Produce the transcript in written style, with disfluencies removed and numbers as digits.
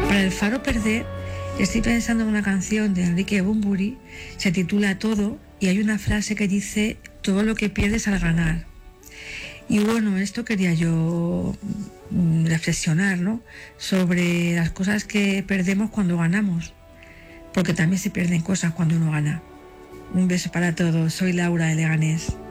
Para el Faro Perder, estoy pensando en una canción de Enrique Bunbury, se titula Todo, y hay una frase que dice: todo lo que pierdes al ganar. Y bueno, esto quería yo reflexionar, ¿no? Sobre las cosas que perdemos cuando ganamos, porque también se pierden cosas cuando uno gana. Un beso para todos, soy Laura de Leganés.